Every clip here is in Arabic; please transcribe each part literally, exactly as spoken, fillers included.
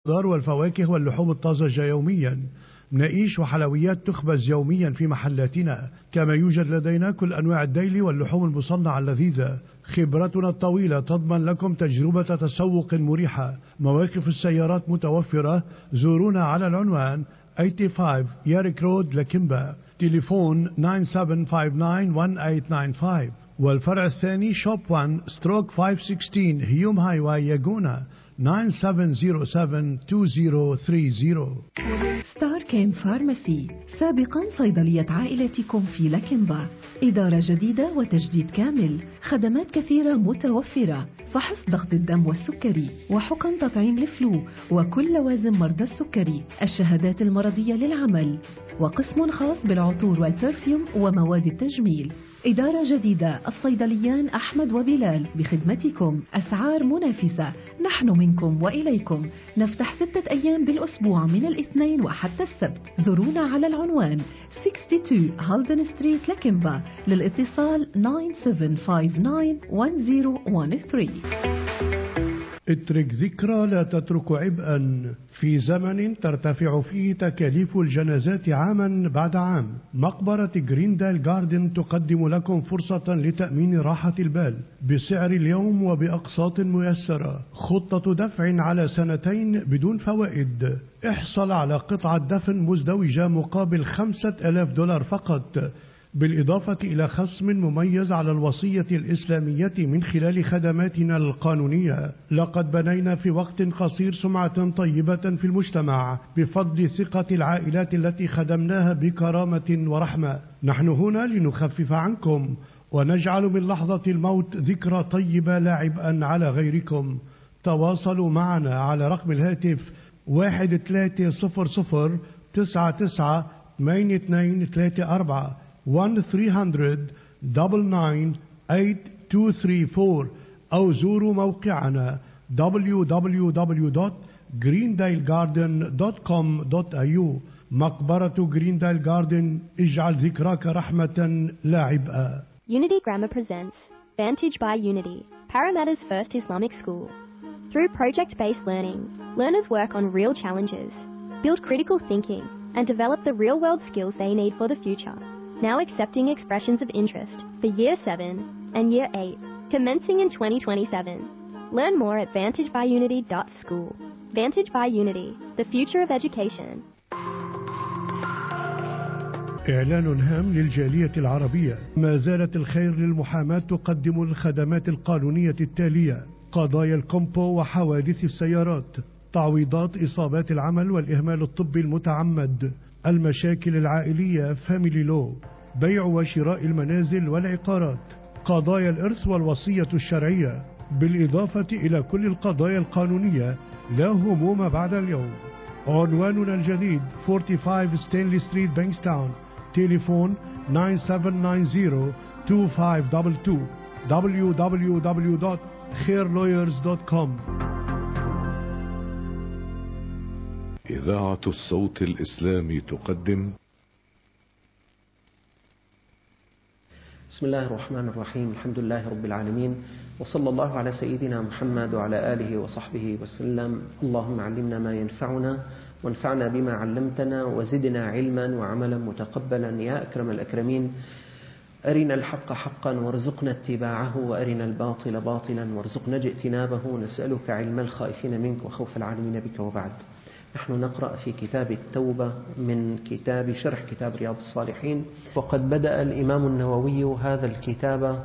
الخضار والفواكه واللحوم الطازجة يوميا. مناقيش وحلويات تخبز يوميا في محلاتنا، كما يوجد لدينا كل أنواع الديلي واللحوم المصنعة اللذيذة. خبرتنا الطويلة تضمن لكم تجربة تسوق مريحة. مواقف السيارات متوفرة. زورونا على العنوان خمسة وثمانين ياريك رود لكيمبا، تليفون تسعة سبعة خمسة تسعة واحد ثمانية تسعة خمسة، والفرع الثاني شوب واحد ستروك خمسمية وستة عشر هيوم هاي واي ياجونا تسعة سبعة صفر سبعة اثنين صفر ثلاثين. ستار كيم فارماسي، سابقا صيدلية عائلتكم في لاكيمبا. إدارة جديدة وتجديد كامل، خدمات كثيرة متوفرة، فحص ضغط الدم والسكري، وحقن تطعيم لفلو وكل لوازم مرضى السكري، الشهادات المرضية للعمل، وقسم خاص بالعطور والبرفيوم ومواد التجميل. إدارة جديدة، الصيدليان أحمد وبلال بخدمتكم، أسعار منافسة، نحن منكم وإليكم. نفتح ستة أيام بالأسبوع من الاثنين وحتى السبت. زورونا على العنوان اثنين وستين هالدن ستريت لكيمبا، للاتصال تسعة سبعة خمسة تسعة واحد صفر واحد ثلاثة. اترك ذكرى لا تترك عبئا. في زمن ترتفع فيه تكاليف الجنازات عاما بعد عام، مقبرة جريندال جاردن تقدم لكم فرصة لتأمين راحة البال بسعر اليوم وبأقساط ميسرة. خطة دفع على سنتين بدون فوائد. احصل على قطعة دفن مزدوجة مقابل خمسة آلاف دولار فقط، بالإضافة إلى خصم مميز على الوصية الإسلامية من خلال خدماتنا القانونية. لقد بنينا في وقت قصير سمعة طيبة في المجتمع بفضل ثقة العائلات التي خدمناها بكرامة ورحمة. نحن هنا لنخفف عنكم ونجعل من لحظة الموت ذكرى طيبة لا عبئا على غيركم. تواصلوا معنا على رقم الهاتف واحد ثلاثة صفر صفر تسعة تسعة ثمانية اثنين ثلاثة أربعة واحد ثلاثمئة تسعة تسعة ثمانية اثنين ثلاثة أربعة، أو زوروا موقعنا دبليو دبليو دبليو دوت جريندايل جاردن دوت كوم دوت إيه يو. مقبرة جريندايل جاردن، اجعل ذكراك رحمة لا عبئا. Unity Grammar presents Vantage by Unity, Parramatta's first Islamic school. Through project-based learning, learners work on real challenges, build critical thinking, and develop the real-world skills they need for the future. Now accepting expressions of interest for Year seven and Year eight, commencing in twenty twenty-seven. Learn more at vantage by unity dot school. Vantage by Unity, the future of education. إعلان هام للجالية العربية. ما زالت الخير للمحاماة تقدم الخدمات القانونية التالية: قضايا الكومبو وحوادث السيارات، تعويضات إصابات العمل والإهمال الطبي المتعمد، المشاكل العائلية فاميلي لو، بيع وشراء المنازل والعقارات، قضايا الإرث والوصية الشرعية، بالإضافة إلى كل القضايا القانونية. لا هموم بعد اليوم. عنواننا الجديد خمسة وأربعين ستانلي ستريت بانكستاون، تليفون تسعة سبعة تسعة صفر اثنين خمسة اثنين اثنين، دبليو دبليو دبليو دوت خير لويرز دوت كوم. إذاعة الصوت الإسلامي تقدم. بسم الله الرحمن الرحيم، الحمد لله رب العالمين، وصلى الله على سيدنا محمد وعلى آله وصحبه وسلم. اللهم علمنا ما ينفعنا وانفعنا بما علمتنا وزدنا علما وعملا متقبلا يا أكرم الأكرمين. أرنا الحق حقا وارزقنا اتباعه، وأرنا الباطل باطلا وارزقنا اجتنابه. نسألك علم الخائفين منك وخوف العالمين بك. وبعد، نحن نقرأ في كتاب التوبة من كتاب شرح كتاب رياض الصالحين، وقد بدأ الإمام النووي هذا الكتاب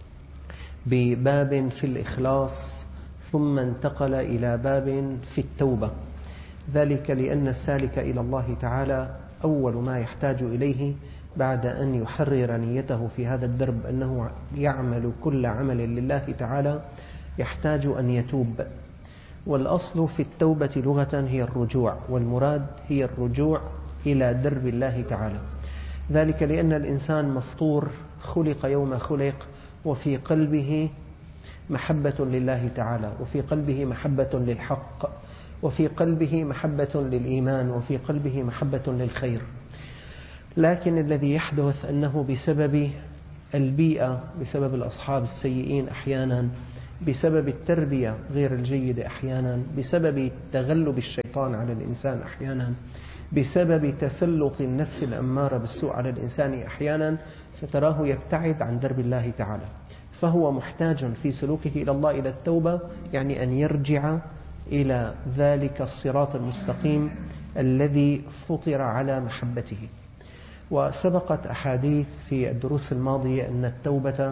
بباب في الإخلاص، ثم انتقل إلى باب في التوبة. ذلك لأن السالك إلى الله تعالى أول ما يحتاج إليه بعد أن يحرر نيته في هذا الدرب أنه يعمل كل عمل لله تعالى يحتاج أن يتوب. والأصل في التوبة لغة هي الرجوع، والمراد هي الرجوع إلى درب الله تعالى. ذلك لأن الإنسان مفطور، خلق يوم خلق وفي قلبه محبة لله تعالى، وفي قلبه محبة للحق، وفي قلبه محبة للإيمان، وفي قلبه محبة للخير. لكن الذي يحدث أنه بسبب البيئة، بسبب الأصحاب السيئين أحيانا بسبب التربية غير الجيدة أحيانا، بسبب تغلب الشيطان على الإنسان أحيانا، بسبب تسلط النفس الأمارة بالسوء على الإنسان أحيانا، فتراه يبتعد عن درب الله تعالى. فهو محتاج في سلوكه إلى الله إلى التوبة، يعني أن يرجع إلى ذلك الصراط المستقيم الذي فطر على محبته. وسبقت أحاديث في الدروس الماضية أن التوبة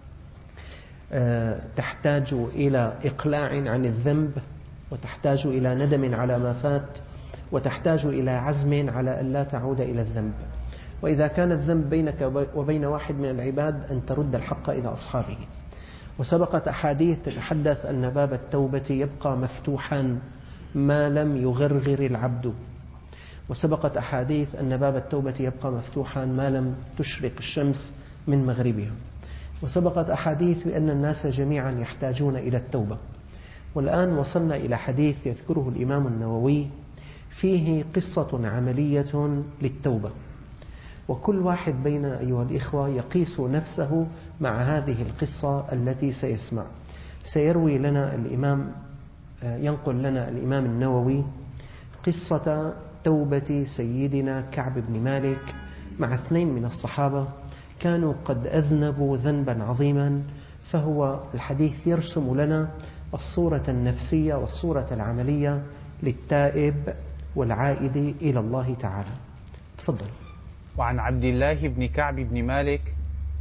تحتاج إلى إقلاع عن الذنب، وتحتاج إلى ندم على ما فات، وتحتاج إلى عزم على أن لا تعود إلى الذنب. وإذا كان الذنب بينك وبين واحد من العباد أن ترد الحق إلى أصحابه. وسبقت أحاديث تتحدث أن باب التوبة يبقى مفتوحا ما لم يغرغر العبد. وسبقت أحاديث أن باب التوبة يبقى مفتوحا ما لم تشرق الشمس من مغربها. وسبقت أحاديث بأن الناس جميعا يحتاجون إلى التوبة. والآن وصلنا إلى حديث يذكره الإمام النووي فيه قصة عملية للتوبة، وكل واحد بين أيها الإخوة يقيس نفسه مع هذه القصة التي سيسمع. سيروي لنا الإمام ينقل لنا الإمام النووي قصة توبة سيدنا كعب بن مالك مع اثنين من الصحابة كانوا قد أذنبوا ذنبا عظيما. فهو الحديث يرسم لنا الصورة النفسية والصورة العملية للتائب والعائد إلى الله تعالى. تفضل. وعن عبد الله بن كعب بن مالك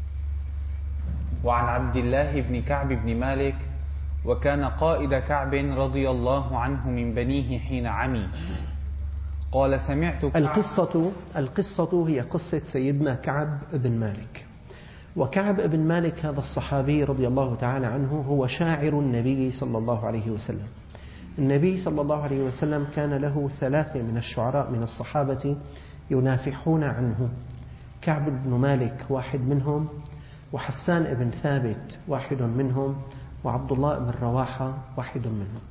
وعن عبد الله بن كعب بن مالك وكان قائد كعب رضي الله عنه من بنيه حين عمي. قال سمعت كعب. القصة القصة هي قصة سيدنا كعب بن مالك. وكعب بن مالك هذا الصحابي رضي الله تعالى عنه هو شاعر النبي صلى الله عليه وسلم. النبي صلى الله عليه وسلم كان له ثلاثة من الشعراء من الصحابة ينافحون عنه. كعب بن مالك واحد منهم، وحسان بن ثابت واحد منهم، وعبد الله بن رواحة واحد منهم.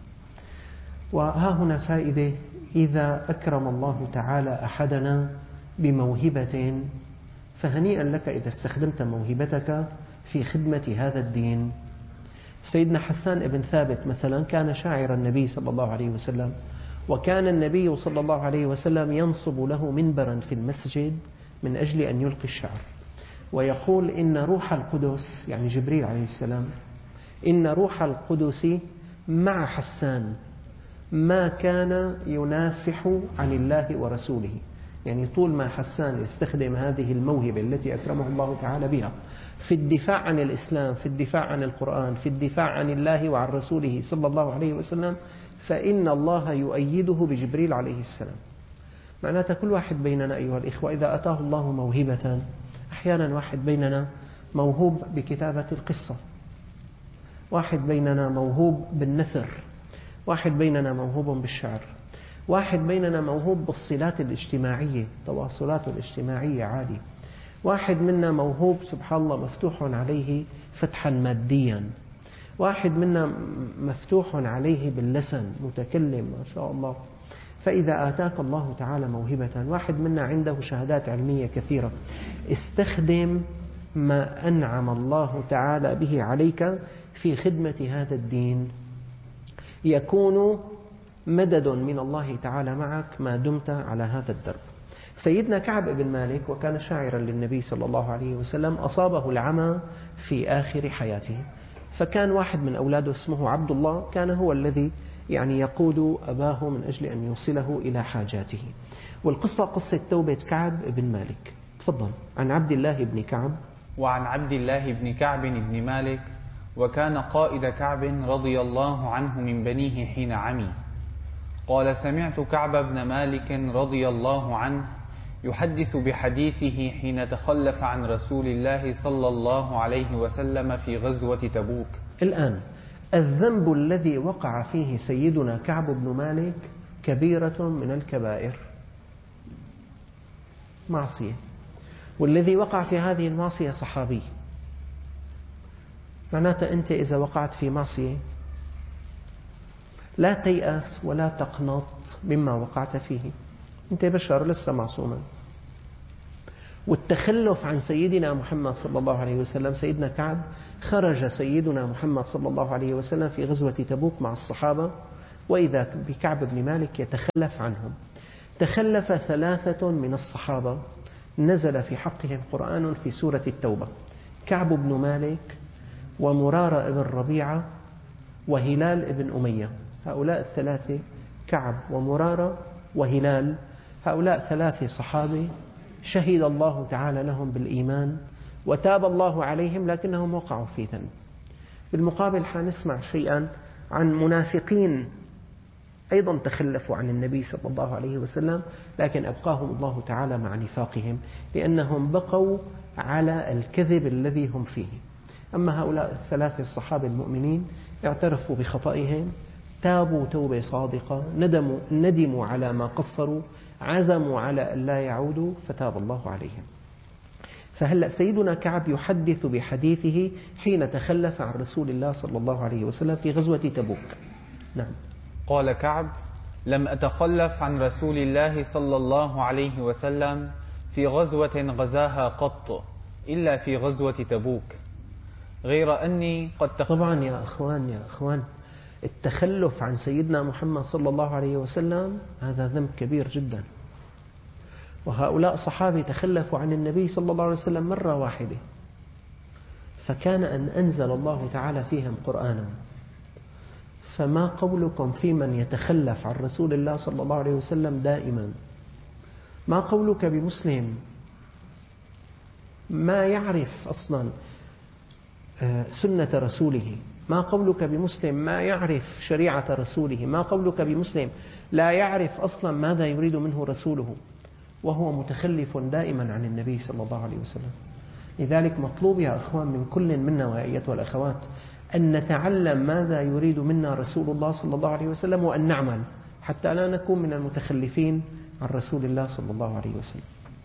وها هنا فائدة: إذا أكرم الله تعالى أحدنا بموهبة فهنيئا لك إذا استخدمت موهبتك في خدمة هذا الدين. سيدنا حسان بن ثابت مثلا كان شاعر النبي صلى الله عليه وسلم، وكان النبي صلى الله عليه وسلم ينصب له منبرا في المسجد من أجل أن يلقي الشعر، ويقول إن روح القدس يعني جبريل عليه السلام إن روح القدس مع حسان ما كان ينافح عن الله ورسوله. يعني طول ما حسان يستخدم هذه الموهبة التي أكرمه الله تعالى بها في الدفاع عن الإسلام، في الدفاع عن القرآن، في الدفاع عن الله وعن رسوله صلى الله عليه وسلم، فإن الله يؤيده بجبريل عليه السلام. معناته كل واحد بيننا أيها الإخوة إذا أتاه الله موهبة، أحيانا واحد بيننا موهوب بكتابة القصة، واحد بيننا موهوب بالنثر، واحد بيننا موهوب بالشعر، واحد بيننا موهوب بالصلات الاجتماعية، تواصلات الاجتماعية عالي، واحد منا موهوب سبحان الله مفتوح عليه فتحا ماديا، واحد منا مفتوح عليه باللسن متكلم ما شاء الله. فإذا آتاك الله تعالى موهبة، واحد منا عنده شهادات علمية كثيرة، استخدم ما أنعم الله تعالى به عليك في خدمة هذا الدين، يكون مدد من الله تعالى معك ما دمت على هذا الدرب. سيدنا كعب بن مالك وكان شاعرا للنبي صلى الله عليه وسلم أصابه العمى في آخر حياته، فكان واحد من أولاده اسمه عبد الله كان هو الذي يعني يقود أباه من أجل أن يوصله إلى حاجاته. والقصة قصة توبة كعب بن مالك. تفضل. عن عبد الله بن كعب. وعن عبد الله بن كعب بن مالك وكان قائد كعب رضي الله عنه من بنيه حين عمي. قال سمعت كعب بن مالك رضي الله عنه يحدث بحديثه حين تخلف عن رسول الله صلى الله عليه وسلم في غزوة تبوك. الآن الذنب الذي وقع فيه سيدنا كعب بن مالك كبيرة من الكبائر، معصية، والذي وقع في هذه المعصية صحابي. معناته أنت إذا وقعت في معصية لا تيأس ولا تقنط مما وقعت فيه، أنت بشر لسه معصوما. والتخلف عن سيدنا محمد صلى الله عليه وسلم. سيدنا كعب خرج سيدنا محمد صلى الله عليه وسلم في غزوة تبوك مع الصحابة، وإذا بكعب بن مالك يتخلف عنهم. تخلف ثلاثة من الصحابة نزل في حقهم قرآن في سورة التوبة: كعب بن مالك ومرارة بن ربيعة وهلال بن أمية. هؤلاء الثلاثة، كعب ومرارة وهلال، هؤلاء ثلاثة صحابة شهد الله تعالى لهم بالإيمان وتاب الله عليهم، لكنهم وقعوا في ذنب. بالمقابل حنسمع شيئا عن منافقين أيضا تخلفوا عن النبي صلى الله عليه وسلم، لكن أبقاهم الله تعالى مع نفاقهم لأنهم بقوا على الكذب الذي هم فيه. أما هؤلاء الثلاثة الصحابة المؤمنين اعترفوا بخطئهم، تابوا توبة صادقة، ندموا, ندموا على ما قصروا، عزموا على أن لا يعودوا، فتاب الله عليهم. فهلأ سيدنا كعب يحدث بحديثه حين تخلف عن رسول الله صلى الله عليه وسلم في غزوة تبوك. نعم. قال كعب: لم أتخلف عن رسول الله صلى الله عليه وسلم في غزوة غزاها قط إلا في غزوة تبوك، غير أني قد تخلف. طبعا يا أخوان يا أخوان التخلف عن سيدنا محمد صلى الله عليه وسلم هذا ذنب كبير جدا، وهؤلاء صحابي تخلفوا عن النبي صلى الله عليه وسلم مرة واحدة، فكان أن أنزل الله تعالى فيهم قرآنا. فما قولكم في من يتخلف عن رسول الله صلى الله عليه وسلم دائما؟ ما قولك بمسلم ما يعرف أصلا سنة رسوله؟ ما قولك بمسلم ما يعرف شريعة رسوله؟ ما قولك بمسلم لا يعرف أصلا ماذا يريد منه رسوله، وهو متخلف دائما عن النبي صلى الله عليه وسلم؟ لذلك مطلوب يا أخوان من كل منا وأيتها الأخوات أن نتعلم ماذا يريد منا رسول الله صلى الله عليه وسلم، وأن نعمل حتى لا نكون من المتخلفين عن رسول الله صلى الله عليه وسلم.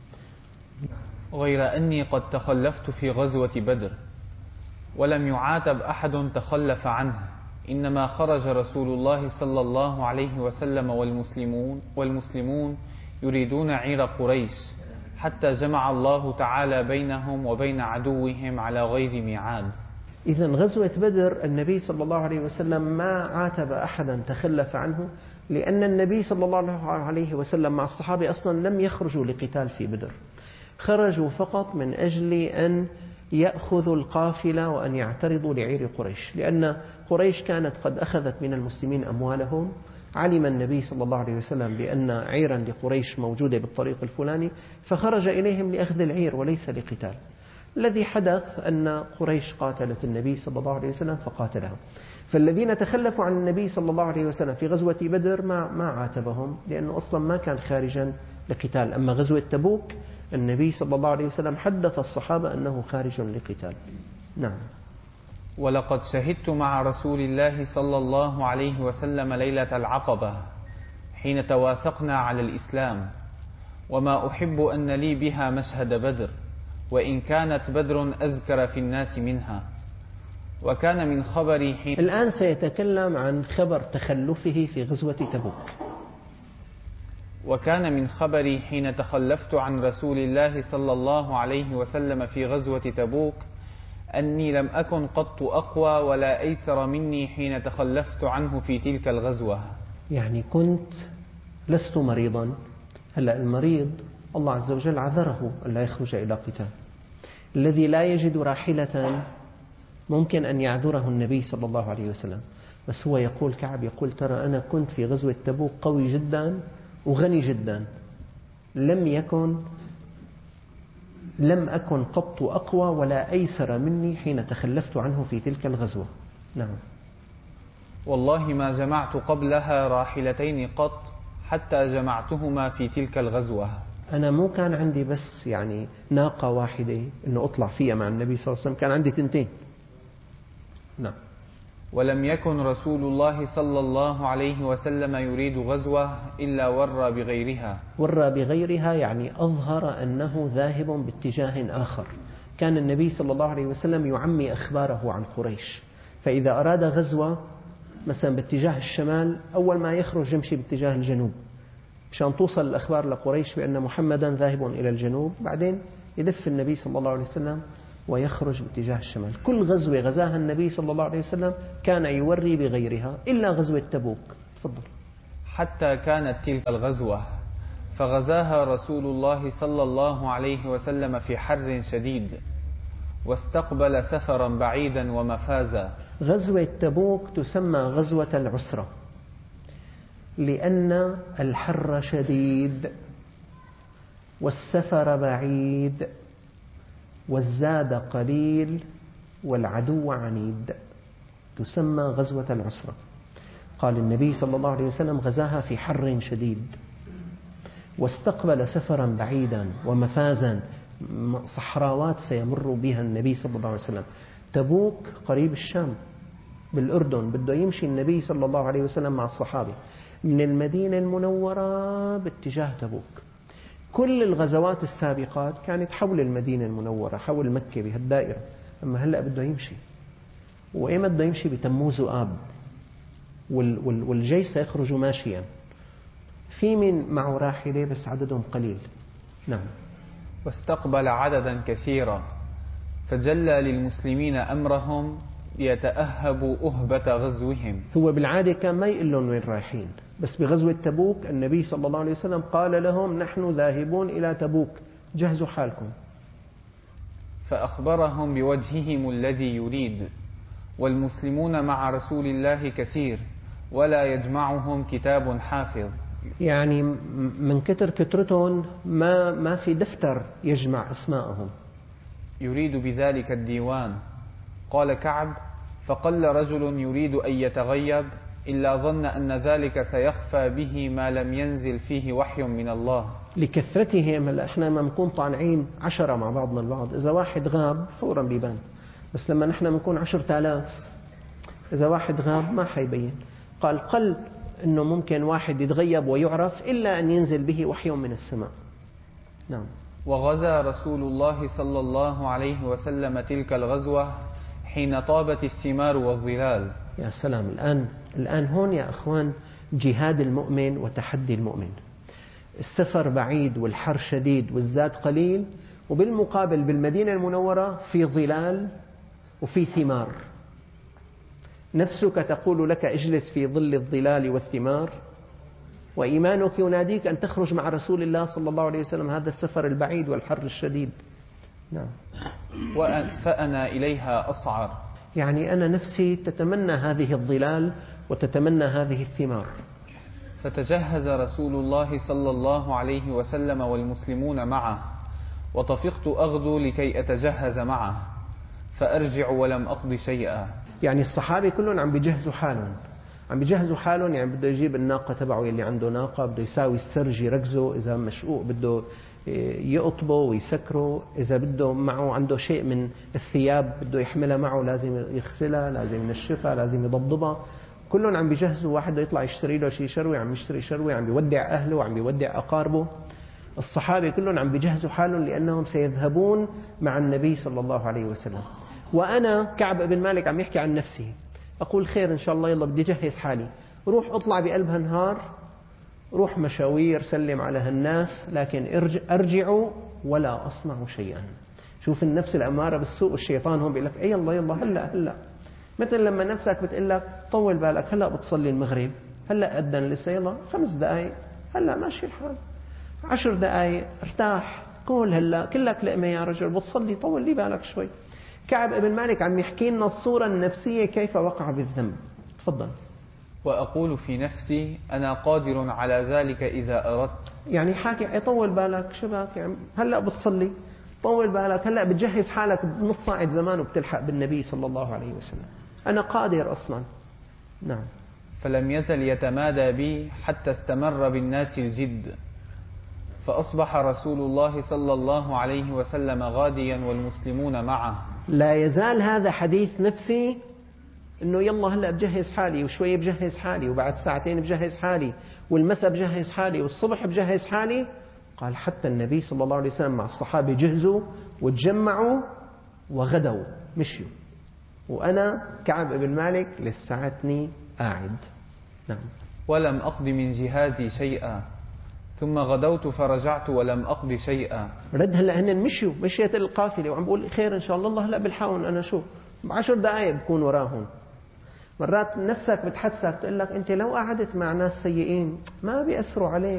غير أني قد تخلفت في غزوة بدر ولم يعاتب أحد تخلف عنه، إنما خرج رسول الله صلى الله عليه وسلم والمسلمون, والمسلمون يريدون عير قريش، حتى جمع الله تعالى بينهم وبين عدوهم على غير ميعاد. إذن غزوة بدر النبي صلى الله عليه وسلم ما عاتب أحدا تخلف عنه، لأن النبي صلى الله عليه وسلم مع الصحابة أصلا لم يخرجوا لقتال في بدر، خرجوا فقط من أجل أن يأخذوا القافلة وأن يعترضوا لعير قريش، لأن قريش كانت قد أخذت من المسلمين أموالهم. علم النبي صلى الله عليه وسلم بأن عيرا لقريش موجودة بالطريق الفلاني، فخرج إليهم لأخذ العير وليس لقتال. الذي حدث أن قريش قاتلت النبي صلى الله عليه وسلم فقاتلهم، فالذين تخلفوا عن النبي صلى الله عليه وسلم في غزوة بدر ما ما عاتبهم، لأنه أصلا ما كان خارجا لقتال. أما غزوة تبوك النبي صلى الله عليه وسلم حدث الصحابة أنه خارج لقتال. نعم. ولقد شهدت مع رسول الله صلى الله عليه وسلم ليلة العقبة حين توافقنا على الإسلام، وما أحب أن لي بها مشهد بدر، وإن كانت بدر أذكر في الناس منها. وكان من خبري حين الآن سيتكلم عن خبر تخلفه في غزوة تبوك. وكان من خبري حين تخلفت عن رسول الله صلى الله عليه وسلم في غزوة تبوك أني لم أكن قط أقوى ولا أيسر مني حين تخلفت عنه في تلك الغزوة. يعني كنت لست مريضا. هلأ المريض الله عز وجل عذره ألا يخرج إلى قتال. الذي لا يجد راحلة ممكن أن يعذره النبي صلى الله عليه وسلم، بس هو يقول كعب يقول ترى أنا كنت في غزوة تبوك قوي جدا وغني جدا، لم يكن لم أكن قط أقوى ولا أيسر مني حين تخلفت عنه في تلك الغزوة. نعم. والله ما جمعت قبلها راحلتين قط حتى جمعتهما في تلك الغزوة. أنا مو كان عندي بس يعني ناقة واحدة إنه أطلع فيها مع النبي صلى الله عليه وسلم، كان عندي تنتين. نعم. ولم يكن رسول الله صلى الله عليه وسلم يريد غزوة إلا ورى بغيرها. ورى بغيرها يعني أظهر أنه ذاهب باتجاه آخر. كان النبي صلى الله عليه وسلم يعمي أخباره عن قريش، فإذا أراد غزوة مثلا باتجاه الشمال أول ما يخرج يمشي باتجاه الجنوب مشان توصل الأخبار لقريش بأن محمدا ذاهب إلى الجنوب، بعدين يلف النبي صلى الله عليه وسلم ويخرج باتجاه الشمال. كل غزوة غزاها النبي صلى الله عليه وسلم كان يوري بغيرها إلا غزوة تبوك. تفضل. حتى كانت تلك الغزوة فغزاها رسول الله صلى الله عليه وسلم في حر شديد واستقبل سفرا بعيدا ومفازا. غزوة تبوك تسمى غزوة العسرة لأن الحر شديد والسفر بعيد والزاد قليل والعدو عنيد، تسمى غزوة العسرة. قال النبي صلى الله عليه وسلم غزاها في حر شديد واستقبل سفرا بعيدا ومفازا، صحراوات سيمر بها النبي صلى الله عليه وسلم. تبوك قريب الشام بالأردن، بده يمشي النبي صلى الله عليه وسلم مع الصحابة من المدينة المنورة باتجاه تبوك. كل الغزوات السابقات كانت حول المدينة المنورة، حول مكة بهالدائرة، أما هلأ بده يمشي. وإيمت بده يمشي؟ بتموز وآب، والجيش سيخرج ماشيا، في من معه راحلة بس عددهم قليل. نعم. واستقبل عددا كثيرا فجلى للمسلمين أمرهم يتأهبوا أهبة غزوهم. هو بالعادة كان ما يقول لهم وين رايحين، بس بغزوة تبوك النبي صلى الله عليه وسلم قال لهم نحن ذاهبون إلى تبوك جهزوا حالكم. فأخبرهم بوجههم الذي يريد، والمسلمون مع رسول الله كثير ولا يجمعهم كتاب حافظ. يعني من كتر كترتهم ما ما في دفتر يجمع أسماءهم. يريد بذلك الديوان. قال كعب: فقل رجل يريد أن يتغيب إلا ظن أن ذلك سيخفى به ما لم ينزل فيه وحي من الله. لكثرتهم. هلا احنا ما نكون طالعين عشرة مع بعضنا البعض، إذا واحد غاب فورا بيبان، بس لما نحن بنكون عشرة آلاف إذا واحد غاب ما حيبين. قال قل إنه ممكن واحد يتغيب ويعرف إلا أن ينزل به وحي من السماء. نعم. وغزا رسول الله صلى الله عليه وسلم تلك الغزوة حين طابت الثمار والظلال. يا سلام. الآن الآن هون يا أخوان جهاد المؤمن وتحدي المؤمن. السفر بعيد والحر شديد والزاد قليل، وبالمقابل بالمدينة المنورة في ظلال وفي ثمار. نفسك تقول لك اجلس في ظل الظلال والثمار، وإيمانك يناديك أن تخرج مع رسول الله صلى الله عليه وسلم هذا السفر البعيد والحر الشديد. نعم. فأنا إليها أصعر. يعني أنا نفسي تتمنى هذه الظلال وتتمنى هذه الثمار. فتجهز رسول الله صلى الله عليه وسلم والمسلمون معه، وطفقت أغدو لكي أتجهز معه فأرجع ولم أقضي شيئا. يعني الصحابة كلهم عم بيجهزوا حالهم، عم بيجهزوا حالهم. يعني بده يجيب الناقة تبعه اللي عنده ناقة، بده يساوي السرج يركزه، إذا مشقوق بده يقطبه ويسكره، إذا بده معه عنده شيء من الثياب بده يحملها معه لازم يغسلها، لازم ينشفها، لازم يضبضبها. كلهم عم بيجهزوا. واحد بده يطلع يشتري له شيء شروي، عم يشتري شروي، عم بيودع أهله وعم بيودع أقاربه. الصحابة كلهم عم بيجهزوا حالهم لأنهم سيذهبون مع النبي صلى الله عليه وسلم. وأنا كعب بن مالك عم يحكي عن نفسي، أقول خير إن شاء الله، يلا بدي أجهز حالي، روح أطلع بقلب هالنهار، روح مشاوير، سلم على هالناس، لكن أرجع ولا أصنع شيئا. شوف النفس الأمارة بالسوء والشيطان هون بيقول لك أي يلا يلا هلأ هلأ. مثل لما نفسك بتقول لك طول بالك، هلأ بتصلي المغرب، هلأ أذن لسه، يلا خمس دقايق، هلأ ماشي الحال، عشر دقايق ارتاح، قول هلأ كلك لقمة يا رجل، بتصلي طول لي بالك شوي. كعب بن مالك عم يحكي لنا الصورة النفسية كيف وقع بالذنب. تفضل. وأقول في نفسي أنا قادر على ذلك إذا أردت. يعني حاكي طول بالك شبك، يعني هلأ بتصلي، طول بالك، هلأ بتجهز حالك نص ساعة زمان وبتلحق بالنبي صلى الله عليه وسلم. أنا قادر أصلا. نعم. فلم يزل يتمادى بي حتى استمر بالناس الجد، فأصبح رسول الله صلى الله عليه وسلم غاديا والمسلمون معه. لا يزال هذا حديث نفسي، إنه يلا هلأ بجهز حالي، وشوي بجهز حالي، وبعد ساعتين بجهز حالي، والمساء بجهز حالي، والصبح بجهز حالي. قال حتى النبي صلى الله عليه وسلم مع الصحابة جهزوا وتجمعوا وغدوا مشيوا، وأنا كعب بن مالك لساعتني قاعد. نعم. ولم أقض من جهازي شيئا، ثم غدوت فرجعت ولم أقض شيئا. رد هلا هن مشوا مشيت القافلة وعم بقول خير إن شاء الله، الله هلا بلحقهم أنا شو بعشر دقائق بكون وراهم. مرات نفسك بتحسك تقول لك أنت لو قعدت مع ناس سيئين ما بيأثروا عليك.